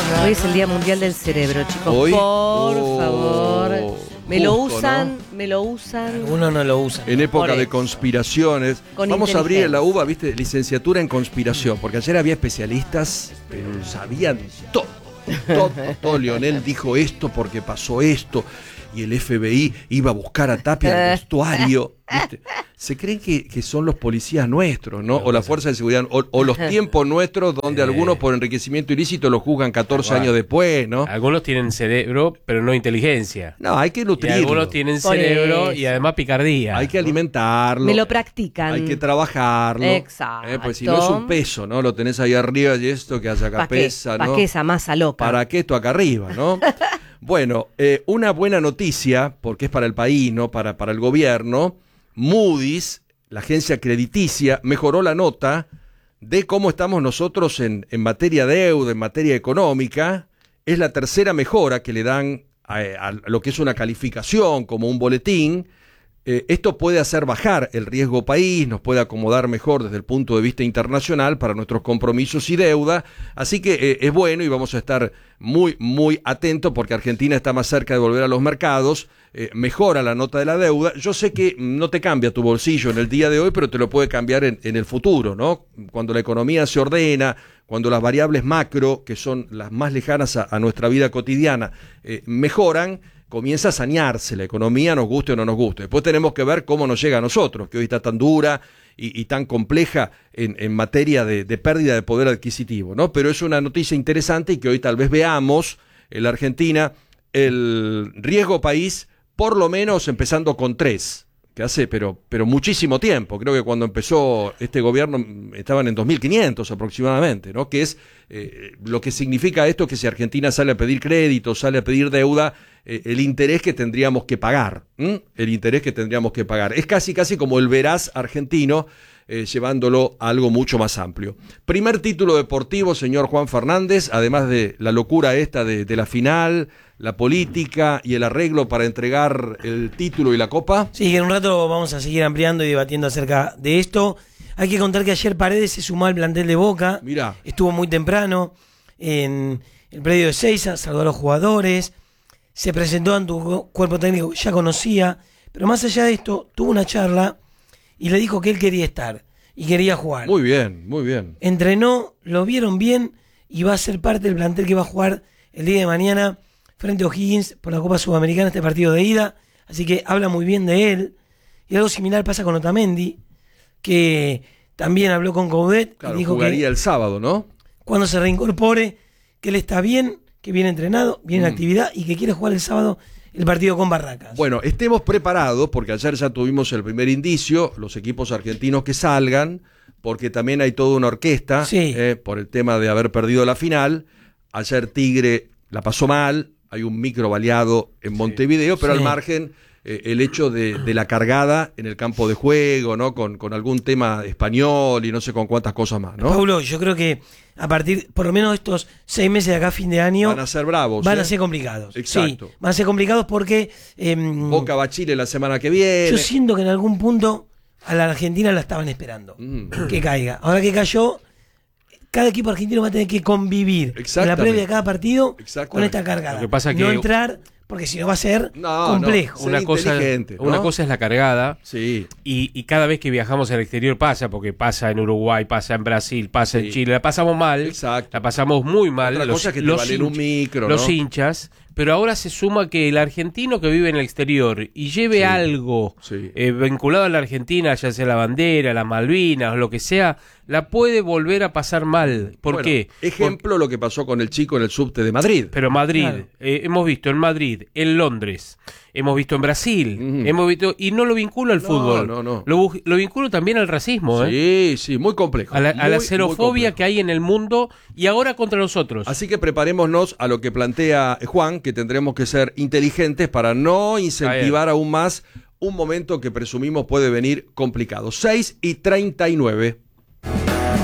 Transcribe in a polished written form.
Hoy es el Día Mundial del Cerebro, chicos. ¿Hoy? Por favor. Me lo Justo, usan, ¿no? me lo usan. Algunos no lo usan. En época Por de eso. conspiraciones. Con Vamos a abrir en la inteligencia. UBA, ¿viste? Licenciatura en conspiración. Porque ayer había especialistas, pero sabían todo. Todo. Lionel dijo esto porque pasó esto. Y el FBI iba a buscar a Tapia al vestuario. ¿Viste? Se creen que son los policías nuestros, ¿no? O la fuerza de seguridad, o los tiempos nuestros donde algunos por enriquecimiento ilícito los juzgan 14 años después, ¿no? Algunos tienen cerebro, pero no inteligencia. No, hay que Y nutrirlo. algunos tienen Por cerebro eso. y además picardía. Hay que alimentarlo. Me lo practican. Hay que trabajarlo. Exacto. Pues si no es un peso, ¿no? Lo tenés ahí arriba y esto que hace acá ¿Para qué? pesa, ¿Para ¿no? qué esa masa loca? ¿Para qué esto acá arriba, no? Bueno, una buena noticia, porque es para el país, ¿no? Para el gobierno. Moody's, la agencia crediticia, mejoró la nota de cómo estamos nosotros en materia de deuda, en materia económica. Es la tercera mejora que le dan a lo que es una calificación, como un boletín. Esto puede hacer bajar el riesgo país, nos puede acomodar mejor desde el punto de vista internacional para nuestros compromisos y deuda, así que es bueno y vamos a estar muy, muy atentos porque Argentina está más cerca de volver a los mercados, mejora la nota de la deuda. Yo sé que no te cambia tu bolsillo en el día de hoy, pero te lo puede cambiar en el futuro, ¿no? Cuando la economía se ordena, cuando las variables macro, que son las más lejanas a nuestra vida cotidiana, mejoran, comienza a sanearse la economía, nos guste o no nos guste. Después tenemos que ver cómo nos llega a nosotros, que hoy está tan dura y tan compleja en materia de pérdida de poder adquisitivo, ¿no? Pero es una noticia interesante y que hoy tal vez veamos en la Argentina el riesgo país, por lo menos empezando con 3, que hace pero muchísimo tiempo. Creo que cuando empezó este gobierno estaban en 2.500 aproximadamente, ¿no? Que es lo que significa esto, que si Argentina sale a pedir crédito, sale a pedir deuda, el interés que tendríamos que pagar, el interés que tendríamos que pagar. Es casi como el veraz argentino, llevándolo a algo mucho más amplio. Primer título deportivo, señor Juan Fernández, además de la locura esta de la final, la política y el arreglo para entregar el título y la copa. Sí, que en un rato vamos a seguir ampliando y debatiendo acerca de esto. Hay que contar que ayer Paredes se sumó al plantel de Boca. Mirá. Estuvo muy temprano en el predio de Seiza, saludó a los jugadores, se presentó ante un cuerpo técnico que ya conocía, pero más allá de esto, tuvo una charla y le dijo que él quería estar y quería jugar. Muy bien, muy bien. Entrenó, lo vieron bien y va a ser parte del plantel que va a jugar el día de mañana frente a O'Higgins por la Copa Sudamericana, este partido de ida. Así que habla muy bien de él. Y algo similar pasa con Otamendi, que también habló con Coudet Claro, y dijo jugaría que el sábado, ¿no? cuando se reincorpore, que él está bien, que viene entrenado, viene en actividad y que quiere jugar el sábado el partido con Barracas. Bueno, estemos preparados, porque ayer ya tuvimos el primer indicio, los equipos argentinos que salgan, porque también hay toda una orquesta, Sí. Por el tema de haber perdido la final. Ayer Tigre la pasó mal, hay un micro baleado en Montevideo, pero Sí. al margen el hecho de la cargada en el campo de juego, ¿no? Con algún tema español y no sé con cuántas cosas más, ¿no? Paulo, yo creo que a partir, por lo menos estos 6 meses de acá a fin de año, Van a ser bravos. van a ser complicados. Exacto. Sí, van a ser complicados porque Boca va a Chile la semana que viene. yo siento que en algún punto a la Argentina la estaban esperando que caiga. Ahora que cayó, cada equipo argentino va a tener que convivir en la Exactamente. previa de cada partido Exactamente. con esta cargada. Lo que pasa no que- entrar, porque si no va a ser No, complejo. no. Ser inteligente, ¿no? Una cosa es la cargada Sí. y cada vez que viajamos al exterior pasa, porque pasa en Uruguay, pasa en Brasil, pasa Sí. en Chile, la pasamos mal, Exacto. la pasamos muy mal. Otra cosa es que te valen un micro, los ¿no? hinchas, pero ahora se suma que el argentino que vive en el exterior y lleve Sí. algo Sí. vinculado a la Argentina, ya sea la bandera, las Malvinas, o lo que sea, la puede volver a pasar mal. ¿Por Bueno, qué? Ejemplo lo que pasó con el chico en el subte de Madrid. Pero Madrid, Claro. hemos visto en Madrid, en Londres, hemos visto en Brasil, Ujú. hemos visto, y no lo vinculo al No, fútbol, no. Lo vinculo también al racismo, Sí, muy complejo. a la Muy, xenofobia muy que hay en el mundo y ahora contra nosotros. Así que preparémonos a lo que plantea Juan, que tendremos que ser inteligentes para no incentivar aún más un momento que presumimos puede venir complicado. 6:39.